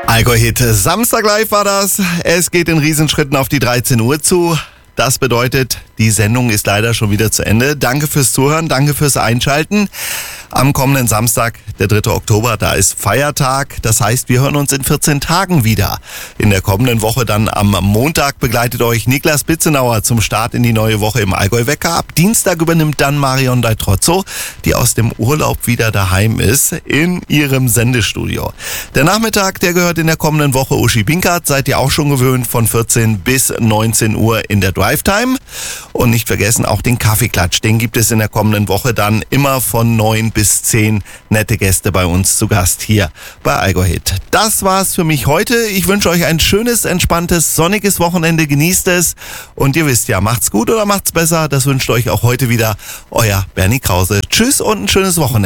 Allgäu Hit Samstag live war das. Es geht in Riesenschritten auf die 13 Uhr zu. Das bedeutet, die Sendung ist leider schon wieder zu Ende. Danke fürs Zuhören, danke fürs Einschalten. Am kommenden Samstag, der 3. Oktober, da ist Feiertag. Das heißt, wir hören uns in 14 Tagen wieder. In der kommenden Woche dann am Montag begleitet euch Niklas Bitzenauer zum Start in die neue Woche im Allgäu-Wecker. Ab Dienstag übernimmt dann Marion Deitrozzo, die aus dem Urlaub wieder daheim ist, in ihrem Sendestudio. Der Nachmittag, der gehört in der kommenden Woche Uschi Binkert. Seid ihr auch schon gewöhnt, von 14 bis 19 Uhr in der Drive-Time. Und nicht vergessen, auch den Kaffeeklatsch. Den gibt es in der kommenden Woche dann immer von 9 bis 10 nette Gäste bei uns zu Gast hier bei Allgäu Hit. Das war's für mich heute. Ich wünsche euch ein schönes, entspanntes, sonniges Wochenende. Genießt es. Und ihr wisst ja, macht's gut oder macht's besser. Das wünscht euch auch heute wieder euer Bernie Krause. Tschüss und ein schönes Wochenende.